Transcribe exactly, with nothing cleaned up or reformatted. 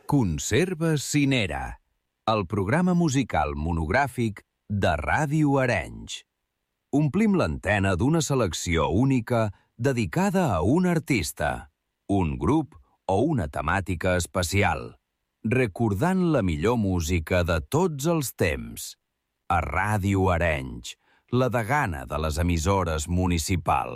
Conserves Cinera, el programa musical monogràfic de Ràdio Arenys. Omplim l'antena d'una selecció única dedicada a un artista, un grup o una temàtica especial, recordant la millor música de tots els temps. A Ràdio Arenys, la degana de les emissores municipals.